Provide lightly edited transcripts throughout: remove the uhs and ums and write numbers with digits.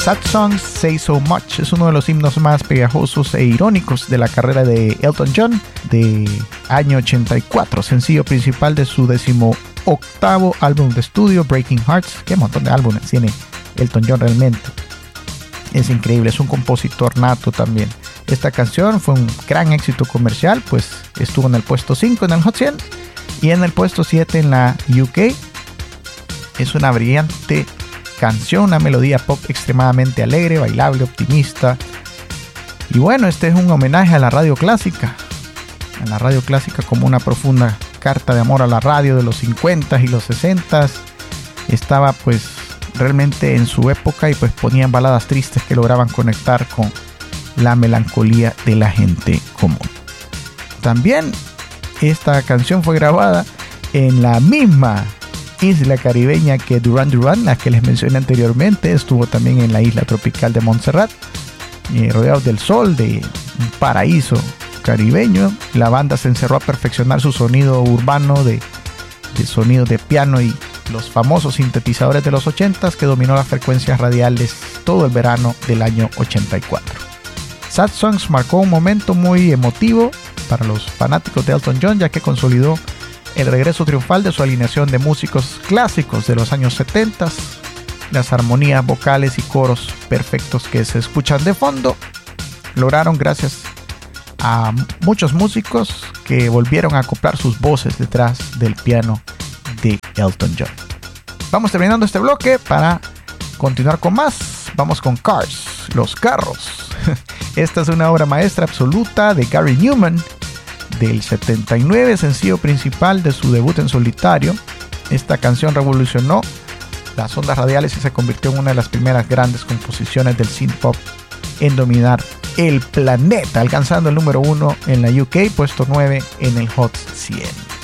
Sad Songs Say So Much es uno de los himnos más pegajosos e irónicos de la carrera de Elton John de año 84, sencillo principal de su 18º álbum de estudio, Breaking Hearts. Qué montón de álbumes tiene Elton John realmente. Es increíble, es un compositor nato también. Esta canción fue un gran éxito comercial, pues estuvo en el puesto 5 en el Hot 100 y en el puesto 7 en la UK. Es una brillante canción, una melodía pop extremadamente alegre, bailable, optimista. Y bueno, este es un homenaje a la radio clásica. A la radio clásica como una profunda carta de amor a la radio de los 50s y los 60s. Estaba pues realmente en su época y pues ponían baladas tristes que lograban conectar con la melancolía de la gente común. También esta canción fue grabada en la misma isla caribeña que Duran Duran, la que les mencioné anteriormente. Estuvo también en la isla tropical de Montserrat, rodeados del sol, de un paraíso caribeño. La banda se encerró a perfeccionar su sonido urbano de sonido de piano y los famosos sintetizadores de los 80s, que dominó las frecuencias radiales todo el verano del año 84. Sad Songs marcó un momento muy emotivo para los fanáticos de Elton John, ya que consolidó el regreso triunfal de su alineación de músicos clásicos de los años 70, las armonías vocales y coros perfectos que se escuchan de fondo, lograron gracias a muchos músicos que volvieron a acoplar sus voces detrás del piano de Elton John. Vamos terminando este bloque para continuar con más. Vamos con Cars, los carros. Esta es una obra maestra absoluta de Gary Numan, del 79, sencillo principal de su debut en solitario. Esta canción revolucionó las ondas radiales y se convirtió en una de las primeras grandes composiciones del synth pop en dominar el planeta, alcanzando el número 1 en la UK, puesto 9 en el Hot 100.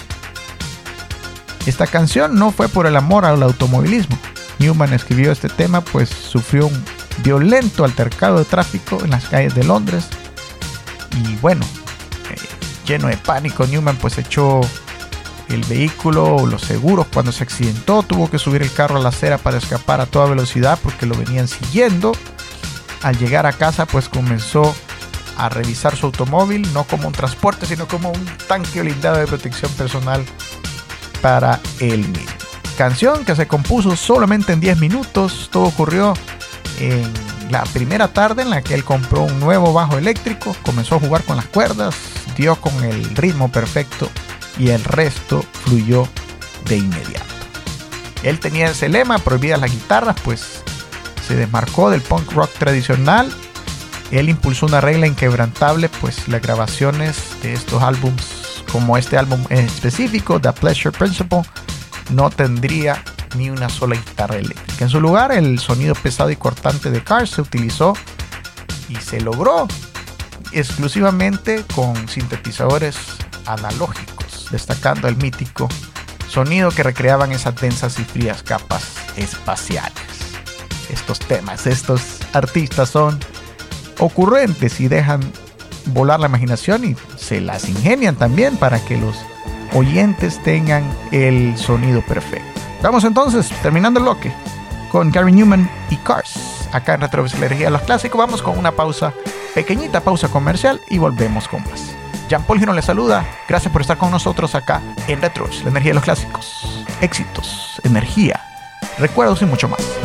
Esta canción no fue por el amor al automovilismo. Newman escribió este tema pues sufrió un violento altercado de tráfico en las calles de Londres y bueno, lleno de pánico, Newman pues echó el vehículo, los seguros, cuando se accidentó tuvo que subir el carro a la acera para escapar a toda velocidad porque lo venían siguiendo. Al llegar a casa pues comenzó a revisar su automóvil, no como un transporte sino como un tanque blindado de protección personal para él mismo. Canción que se compuso solamente en 10 minutos. Todo ocurrió en la primera tarde en la que él compró un nuevo bajo eléctrico, comenzó a jugar con las cuerdas, dio con el ritmo perfecto y el resto fluyó de inmediato. Él tenía ese lema, prohibidas las guitarras, pues se desmarcó del punk rock tradicional. Él impulsó una regla inquebrantable, pues las grabaciones de estos álbumes, como este álbum en específico, The Pleasure Principle, no tendría ni una sola guitarra eléctrica. En su lugar, el sonido pesado y cortante de Cars se utilizó y se logró exclusivamente con sintetizadores analógicos, destacando el mítico sonido que recreaban esas densas y frías capas espaciales. Estos temas, estos artistas son ocurrentes y dejan volar la imaginación y se las ingenian también para que los oyentes tengan el sonido perfecto. Vamos entonces, terminando el bloque, con Gary Numan y Cars. Acá en Retrovis, la energía de los clásicos. Vamos con una pausa, pequeñita pausa comercial y volvemos con más. Jean-Paul Girón les saluda. Gracias por estar con nosotros acá en Retrovis, la energía de los clásicos. Éxitos, energía, recuerdos y mucho más.